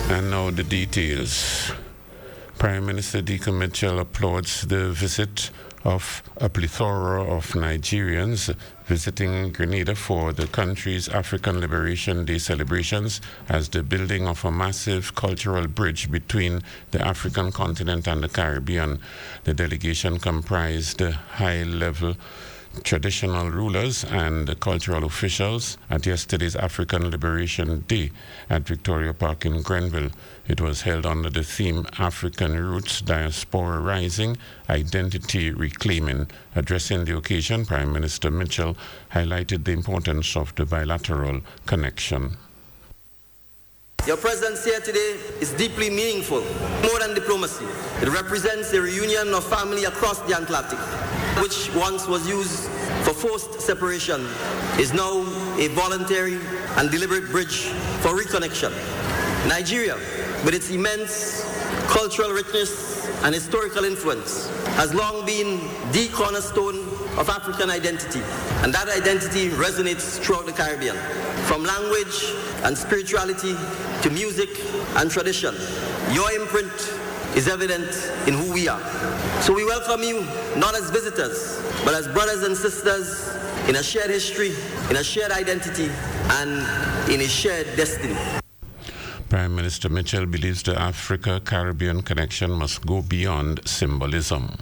And now the details. Prime Minister Dick Mitchell applauds the visit of a plethora of Nigerians visiting Grenada for the country's African Liberation Day celebrations as the building of a massive cultural bridge between the African continent and the Caribbean. The delegation comprised high-level traditional rulers and cultural officials at yesterday's African Liberation Day at Victoria Park in Grenville. It was held under the theme African Roots, Diaspora Rising, Identity Reclaiming. Addressing the occasion, Prime Minister Mitchell highlighted the importance of the bilateral connection. Your presence here today is deeply meaningful, more than diplomacy. It represents a reunion of family across the Atlantic, which once was used for forced separation, is now a voluntary and deliberate bridge for reconnection. Nigeria, with its immense cultural richness and historical influence, has long been the cornerstone of African identity, and that identity resonates throughout the Caribbean. From language and spirituality to music and tradition, your imprint is evident in who we are. So we welcome you not as visitors, but as brothers and sisters in a shared history, in a shared identity, and in a shared destiny. Prime Minister Mitchell believes the Africa-Caribbean connection must go beyond symbolism.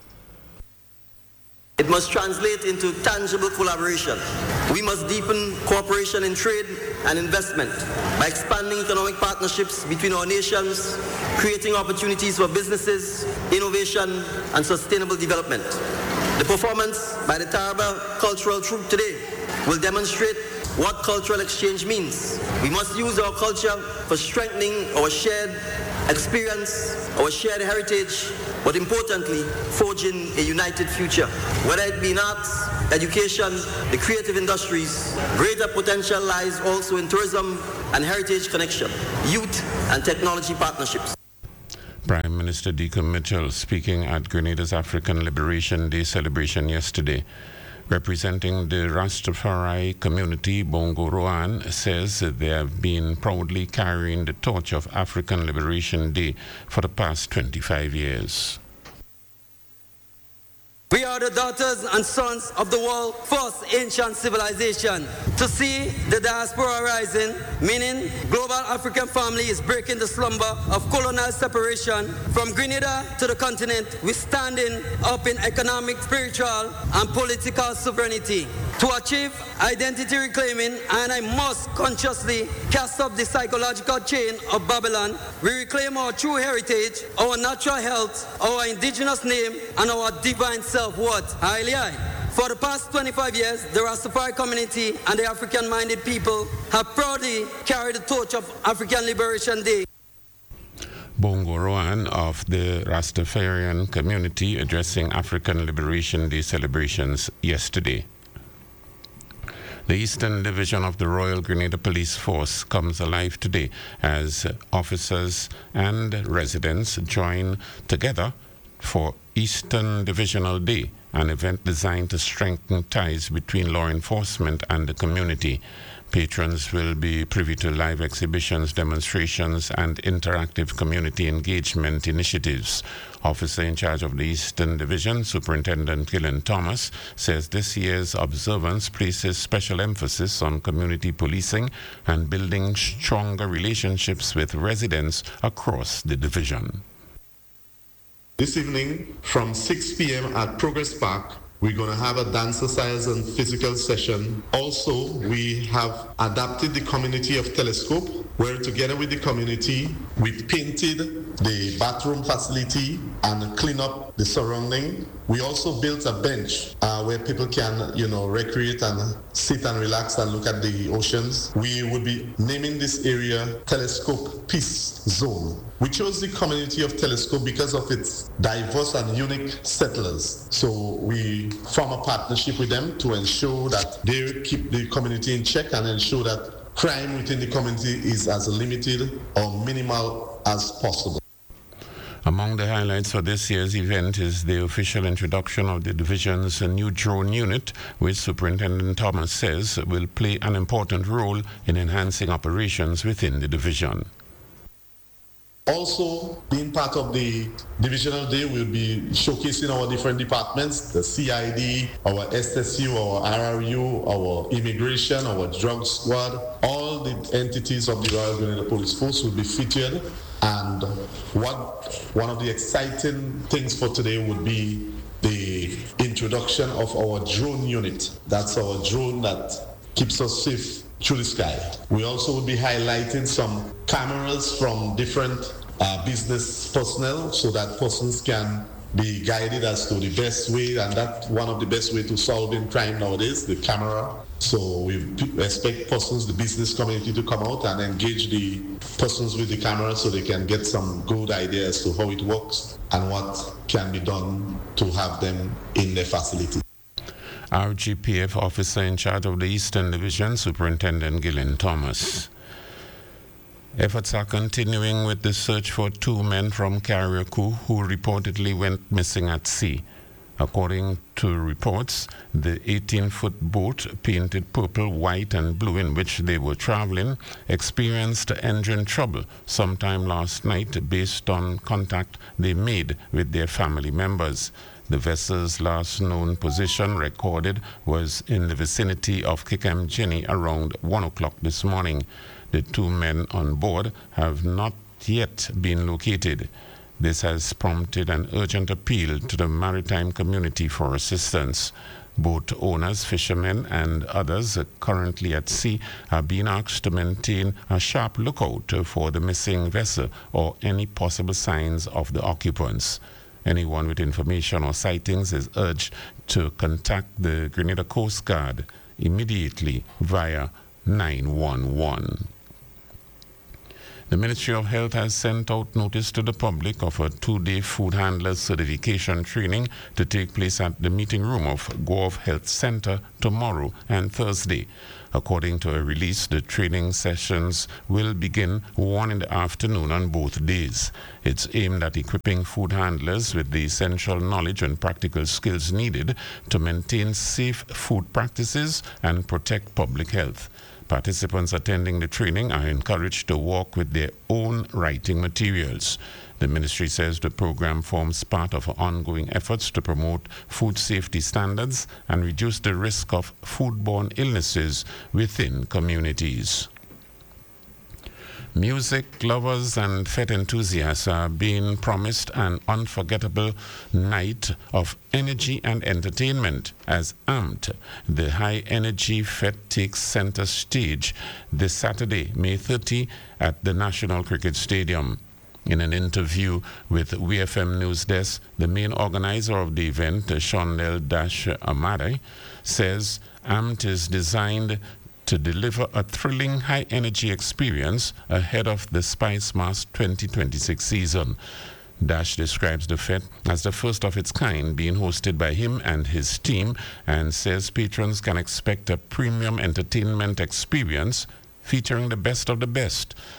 It must translate into tangible collaboration. We must deepen cooperation in trade and investment by expanding economic partnerships between our nations, creating opportunities for businesses, innovation, and sustainable development. The performance by the Taraba Cultural Troupe today will demonstrate what cultural exchange means. We must use our culture for strengthening our shared experience, our shared heritage, but importantly, forging a united future. Whether it be in arts, education, the creative industries, greater potential lies also in tourism and heritage connection, youth and technology partnerships. Prime Minister Dick Mitchell speaking at Grenada's African Liberation Day celebration yesterday. Representing the Rastafari community, Bongo Roan says they have been proudly carrying the torch of African Liberation Day for the past 25 years. We are the daughters and sons of the world's first ancient civilization. To see the diaspora rising, meaning global African family is breaking the slumber of colonial separation. From Grenada to the continent, we're standing up in economic, spiritual, and political sovereignty. To achieve identity reclaiming, and I must consciously cast off the psychological chain of Babylon, we reclaim our true heritage, our natural health, our indigenous name, and our divine self-worth. For the past 25 years, the Rastafari community and the African-minded people have proudly carried the torch of African Liberation Day. Bongo Roan of the Rastafarian community addressing African Liberation Day celebrations yesterday. The Eastern Division of the Royal Grenada Police Force comes alive today as officers and residents join together for Eastern Divisional Day, an event designed to strengthen ties between law enforcement and the community. Patrons will be privy to live exhibitions, demonstrations, and interactive community engagement initiatives. Officer in charge of the Eastern Division, Superintendent Gillen Thomas, says this year's observance places special emphasis on community policing and building stronger relationships with residents across the division. This evening from 6 p.m. at Progress Park, we're going to have a dance exercise and physical session. Also, we have adapted the community of Telescope, where together with the community, we painted the bathroom facility and clean up the surrounding. We also built a bench where people can, recreate and sit and relax and look at the oceans. We will be naming this area Telescope Peace Zone. We chose the community of Telescope because of its diverse and unique settlers. So we form a partnership with them to ensure that they keep the community in check and ensure that crime within the community is as limited or minimal as possible. Among the highlights for this year's event is the official introduction of the division's new drone unit, which Superintendent Thomas says will play an important role in enhancing operations within the division. Also, being part of the divisional day, we'll be showcasing our different departments, the CID, our SSU, our RRU, our immigration, our drug squad. All the entities of the Royal Grenada Police Force will be featured. And one of the exciting things for today would be the introduction of our drone unit. That's our drone that keeps us safe through the sky. We also will be highlighting some cameras from different business personnel so that persons can be guided as to the best way, and that's one of the best way to solving crime nowadays, the camera. So we expect persons, the business community, to come out and engage the persons with the camera so they can get some good ideas to how it works and what can be done to have them in their facility. Our GPF officer in charge of the Eastern Division, Superintendent Gillen Thomas. Efforts are continuing with the search for 2 men from Carriacou who reportedly went missing at sea. According to reports, the 18-foot boat painted purple, white, and blue in which they were traveling experienced engine trouble sometime last night based on contact they made with their family members. The vessel's last known position recorded was in the vicinity of Kikem around 1 o'clock this morning. The 2 men on board have not yet been located. This has prompted an urgent appeal to the maritime community for assistance. Boat owners, fishermen, and others currently at sea are being asked to maintain a sharp lookout for the missing vessel or any possible signs of the occupants. Anyone with information or sightings is urged to contact the Grenada Coast Guard immediately via 911. The Ministry of Health has sent out notice to the public of a 2-day food handler certification training to take place at the meeting room of Gov Health Center tomorrow and Thursday. According to a release, the training sessions will begin 1 in the afternoon on both days. It's aimed at equipping food handlers with the essential knowledge and practical skills needed to maintain safe food practices and protect public health. Participants attending the training are encouraged to work with their own writing materials. The ministry says the program forms part of ongoing efforts to promote food safety standards and reduce the risk of foodborne illnesses within communities. Music lovers and fete enthusiasts are being promised an unforgettable night of energy and entertainment as AMT, the High Energy Fete, takes center stage this Saturday, May 30, at the National Cricket Stadium. In an interview with WFM News Desk, the main organizer of the event, Shondel Amade, says AMT is designed to deliver a thrilling high-energy experience ahead of the Spice Mass 2026 season. Dash describes the fete as the first of its kind, being hosted by him and his team, and says patrons can expect a premium entertainment experience featuring the best of the best.